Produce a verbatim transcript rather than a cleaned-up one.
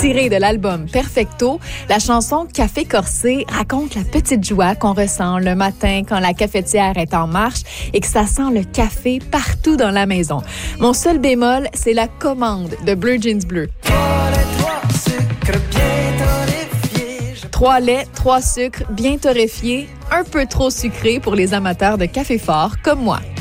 Tirée de l'album Perfecto, la chanson Café Corsé raconte la petite joie qu'on ressent le matin quand la cafetière est en marche et que ça sent le café partout dans la maison. Mon seul bémol, c'est la commande de Bleu Jeans Bleu. Trois laits, trois sucres bien torréfiés, un peu trop sucrés pour les amateurs de café fort comme moi.